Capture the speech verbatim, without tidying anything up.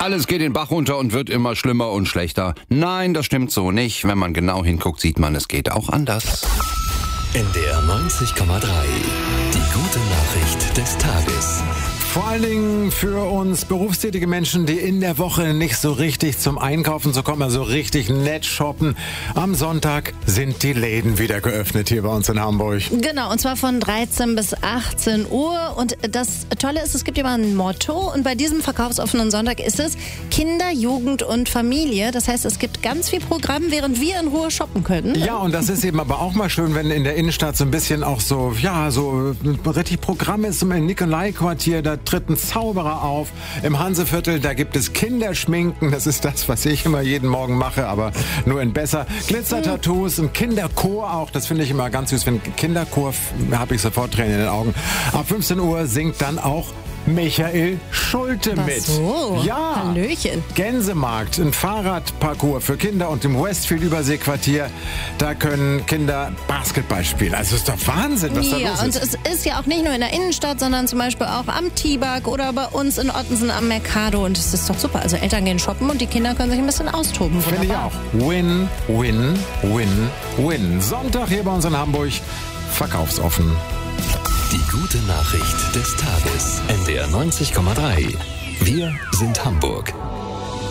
Alles geht den Bach runter und wird immer schlimmer und schlechter. Nein, das stimmt so nicht. Wenn man genau hinguckt, sieht man, es geht auch anders. N D R neunzig Komma drei. Die gute Nachricht des Tages. Vor allen Dingen für uns berufstätige Menschen, die in der Woche nicht so richtig zum Einkaufen zu kommen, also richtig nett shoppen. Am Sonntag sind die Läden wieder geöffnet hier bei uns in Hamburg. Genau, und zwar von dreizehn bis achtzehn Uhr. Und das Tolle ist, es gibt immer ein Motto. Und bei diesem verkaufsoffenen Sonntag ist es Kinder, Jugend und Familie. Das heißt, es gibt ganz viel Programm, während wir in Ruhe shoppen können. Ja, und das ist eben aber auch mal schön, wenn in der Innenstadt so ein bisschen auch so, ja, so richtig Programm ist. Im Nikolai-Quartier, da tritt ein Zauberer auf. Im Hanseviertel, da gibt es Kinderschminken. Das ist das, was ich immer jeden Morgen mache, aber nur in besser. Glitzer-Tattoos, ein Kinderchor auch. Das finde ich immer ganz süß. Wenn Kinderchor, habe ich sofort Tränen in den Augen. Ab fünfzehn Uhr singt dann auch Michael Schulte Ach mit. so. Ja. Hallöchen. Gänsemarkt, ein Fahrradparcours für Kinder und im Westfield-Überseequartier, da können Kinder Basketball spielen. Also ist doch Wahnsinn, was da Ja, los und ist. es ist ja auch nicht nur in der Innenstadt, sondern zum Beispiel auch am Tibak oder bei uns in Ottensen am Mercado. Und das ist doch super. Also Eltern gehen shoppen und die Kinder können sich ein bisschen austoben. Finde ich Wunderbar. auch. Win, win, win, win. Sonntag hier bei uns in Hamburg, verkaufsoffen. Die gute Nachricht des Tages. N D R neunzig Komma drei. Wir sind Hamburg.